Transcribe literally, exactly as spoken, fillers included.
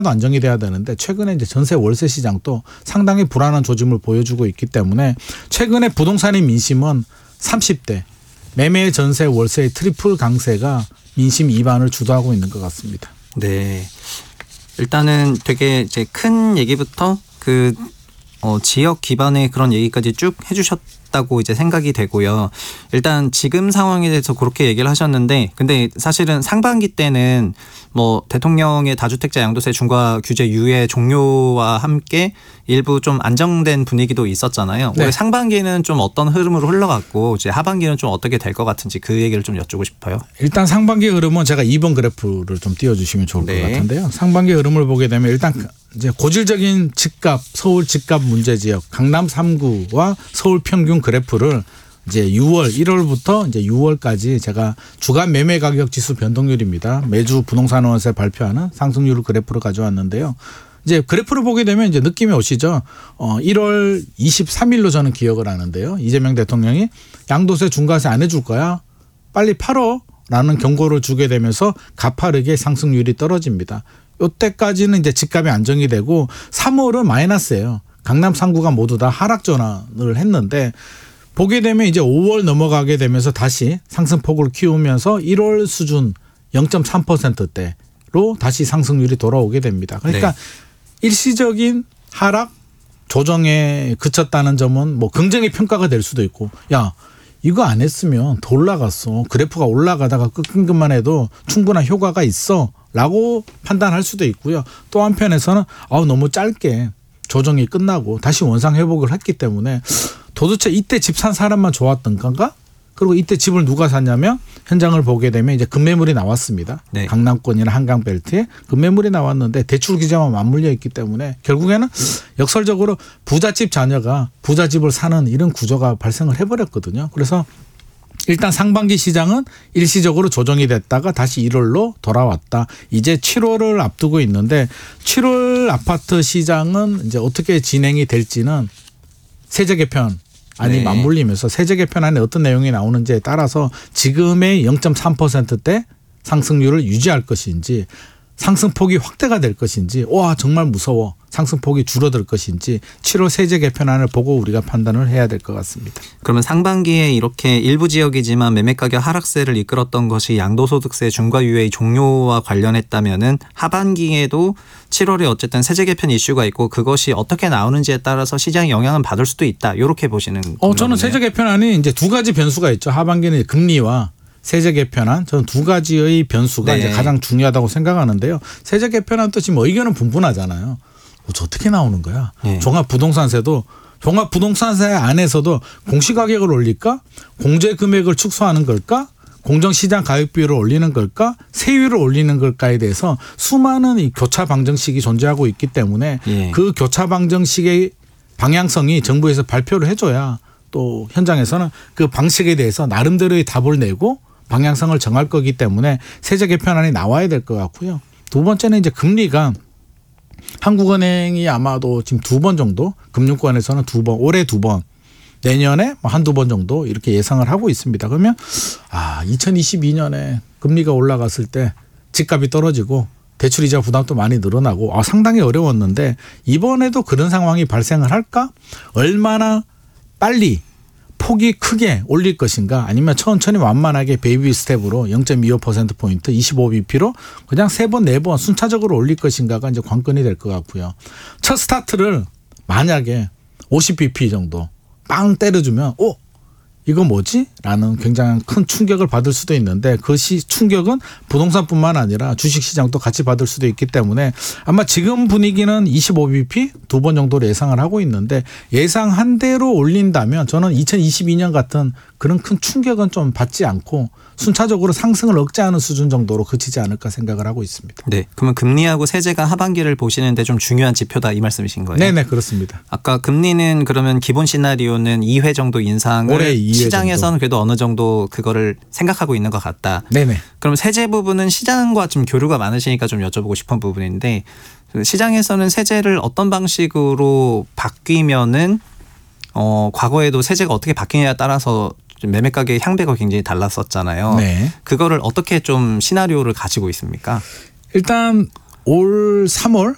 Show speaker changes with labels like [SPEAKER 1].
[SPEAKER 1] 안정이 돼야 되는데 최근에 이제 전세 월세 시장도 상당히 불안한 조짐을 보여주고 있기 때문에 최근에 부동산의 민심은 삼십 대 매매 전세 월세의 트리플 강세가 민심 이반을 주도하고 있는 것 같습니다.
[SPEAKER 2] 네. 일단은 되게 이제 큰 얘기부터 그 어, 지역 기반의 그런 얘기까지 쭉 해주셨다고 이제 생각이 되고요. 일단 지금 상황에 대해서 그렇게 얘기를 하셨는데, 근데 사실은 상반기 때는 뭐 대통령의 다주택자 양도세 중과 규제 유예 종료와 함께 일부 좀 안정된 분위기도 있었잖아요.
[SPEAKER 1] 네.
[SPEAKER 2] 올해 상반기는 좀 어떤 흐름으로 흘러갔고 이제 하반기는 좀 어떻게 될 것 같은지 그 얘기를 좀 여쭙고 싶어요.
[SPEAKER 1] 일단 상반기 흐름은 제가 이 번 그래프를 좀 띄워주시면 좋을
[SPEAKER 2] 네.
[SPEAKER 1] 것 같은데요. 상반기 흐름을 보게 되면 일단 이제 고질적인 집값, 서울 집값 문제 지역, 강남 삼 구와 서울 평균 그래프를 이제 유월, 일월부터 이제 유월까지 제가 주간 매매 가격 지수 변동률입니다. 매주 부동산원세 발표하는 상승률 그래프를 가져왔는데요. 이제 그래프를 보게 되면 이제 느낌이 오시죠. 어, 일월 이십삼일로 저는 기억을 하는데요. 이재명 대통령이 양도세 중과세 안 해줄 거야. 빨리 팔어라는 경고를 주게 되면서 가파르게 상승률이 떨어집니다. 이때까지는 이제 집값이 안정이 되고 삼월은 마이너스예요. 강남 삼 구가 모두 다 하락 전환을 했는데 보게 되면 이제 오월 넘어가게 되면서 다시 상승폭을 키우면서 일월 수준 영 점 삼 퍼센트대로 다시 상승률이 돌아오게 됩니다. 그러니까 네. 일시적인 하락 조정에 그쳤다는 점은 뭐 긍정의 평가가 될 수도 있고, 야 이거 안 했으면 더 올라갔어. 그래프가 올라가다가 꺾인 것만 해도 충분한 효과가 있어 라고 판단할 수도 있고요. 또 한편에서는 아우 너무 짧게 조정이 끝나고 다시 원상 회복을 했기 때문에 도대체 이때 집 산 사람만 좋았던 건가? 그리고 이때 집을 누가 샀냐면 현장을 보게 되면 이제 급매물이 나왔습니다. 네. 강남권이나 한강벨트에 급매물이 나왔는데 대출 기자만 맞물려 있기 때문에 결국에는 역설적으로 부잣집 자녀가 부잣집을 사는 이런 구조가 발생을 해버렸거든요. 그래서 일단 상반기 시장은 일시적으로 조정이 됐다가 다시 일월로 돌아왔다. 이제 칠월을 앞두고 있는데 칠월 아파트 시장은 이제 어떻게 진행이 될지는 세제 개편 아니 네. 맞물리면서 세제 개편안에 어떤 내용이 나오는지에 따라서 지금의 영 점 삼 퍼센트대 상승률을 유지할 것인지 상승폭이 확대가 될 것인지 와 정말 무서워 상승폭이 줄어들 것인지 칠월 세제 개편안을 보고 우리가 판단을 해야 될 것 같습니다.
[SPEAKER 2] 그러면 상반기에 이렇게 일부 지역이지만 매매가격 하락세를 이끌었던 것이 양도소득세 중과유예 종료와 관련했다면은 하반기에도 칠월에 어쨌든 세제 개편 이슈가 있고 그것이 어떻게 나오는지에 따라서 시장에 영향을 받을 수도 있다. 이렇게 보시는 건가요?
[SPEAKER 1] 어, 저는 세제 개편안이 이제 두 가지 변수가 있죠. 하반기는 금리와 세제 개편안 저는 두 가지의 변수가 네. 이제 가장 중요하다고 생각하는데요. 세제 개편안 또 지금 의견은 분분하잖아요. 저 어떻게 나오는 거야? 네. 종합부동산세도 종합부동산세 안에서도 공시가격을 올릴까? 공제 금액을 축소하는 걸까? 공정시장 가격비율을 올리는 걸까? 세율을 올리는 걸까에 대해서 수많은 이 교차 방정식이 존재하고 있기 때문에 네. 그 교차 방정식의 방향성이 정부에서 발표를 해줘야 또 현장에서는 그 방식에 대해서 나름대로의 답을 내고 방향성을 정할 거기 때문에 세제 개편안이 나와야 될 것 같고요. 두 번째는 이제 금리가 한국은행이 아마도 지금 두 번 정도 금융권에서는 두 번 올해 두 번 내년에 한두 번 정도 이렇게 예상을 하고 있습니다. 그러면 아 이천이십이 년에 금리가 올라갔을 때 집값이 떨어지고 대출이자 부담도 많이 늘어나고 아 상당히 어려웠는데 이번에도 그런 상황이 발생을 할까? 얼마나 빨리 폭이 크게 올릴 것인가 아니면 천천히 완만하게 베이비 스텝으로 영 점 이오 퍼센트포인트 이십오 비피로 그냥 세 번, 네 번 순차적으로 올릴 것인가가 이제 관건이 될 것 같고요. 첫 스타트를 만약에 오십 비피 정도 빵 때려주면 오 이거 뭐지? 라는 굉장히 큰 충격을 받을 수도 있는데 그 시 충격은 부동산뿐만 아니라 주식시장도 같이 받을 수도 있기 때문에 아마 지금 분위기는 이십오 비피 두 번 정도로 예상을 하고 있는데 예상한 대로 올린다면 저는 이천이십이 년 같은 그런 큰 충격은 좀 받지 않고 순차적으로 상승을 억제하는 수준 정도로 그치지 않을까 생각을 하고 있습니다.
[SPEAKER 2] 네, 그러면 금리하고 세제가 하반기를 보시는데 좀 중요한 지표다 이 말씀이신 거예요?
[SPEAKER 1] 네네 그렇습니다.
[SPEAKER 2] 아까 금리는 그러면 기본 시나리오는 이 회 정도 인상을
[SPEAKER 1] 올해 이 회
[SPEAKER 2] 시장에서는
[SPEAKER 1] 정도.
[SPEAKER 2] 그래도 어느 정도 그거를 생각하고 있는 것 같다.
[SPEAKER 1] 네네.
[SPEAKER 2] 그럼 세제 부분은 시장과 좀 교류가 많으시니까 좀 여쭤보고 싶은 부분인데 시장에서는 세제를 어떤 방식으로 바뀌면은 어, 과거에도 세제가 어떻게 바뀌냐에 따라서 매매 가격의 향배가 굉장히 달랐었잖아요.
[SPEAKER 1] 네.
[SPEAKER 2] 그거를 어떻게 좀 시나리오를 가지고 있습니까?
[SPEAKER 1] 일단 올 삼월